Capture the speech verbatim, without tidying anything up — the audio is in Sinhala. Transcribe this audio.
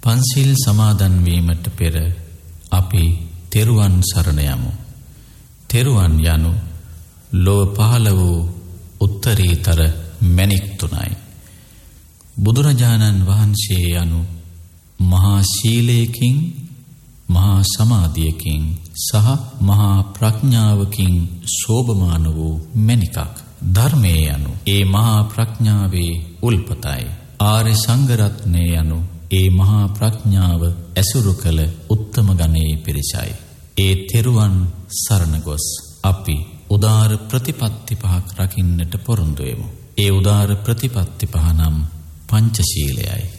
පන්සිල් සමාදන් වීමට පෙර අපි තෙරුවන් සරණ යමු. තෙරුවන් යනු ලොව පහළ වූ උත්තරීතර මැණික් තුනයි. බුදුරජාණන් වහන්සේ යනු මහා ශීලයකින්, මහා සමාධියකින් සහ මහා ප්‍රඥාවකින් शोभमान වූ මැණිකක්. ධර්මයේ යනු ඒ මහා ප්‍රඥාවේ උල්පතයි. ආර්ය සංඝ රත්නය යනු ඒ මහා ප්‍රඥාව ඇසුරු කළ උත්තම ගණයේ පිරිසයි. ඒ තෙරුවන් සරණ ගොස් අපි උදාර ප්‍රතිපත්ති පහක් රකින්නට පොරොන්දු වෙමු. ඒ උදාර ප්‍රතිපත්ති පහ නම් පංචශීලයයි.